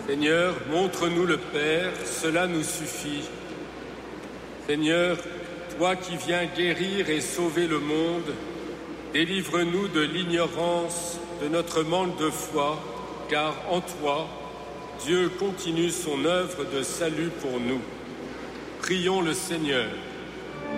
Seigneur, montre-nous le Père, cela nous suffit. Seigneur, toi qui viens guérir et sauver le monde, délivre-nous de l'ignorance, de notre manque de foi, car en toi, Dieu continue son œuvre de salut pour nous. Prions le Seigneur.